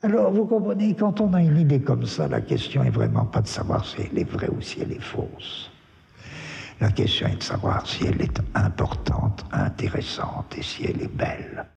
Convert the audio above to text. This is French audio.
Alors, vous comprenez, quand on a une idée comme ça, la question est vraiment pas de savoir si elle est vraie ou si elle est fausse. La question est de savoir si elle est importante, intéressante et si elle est belle.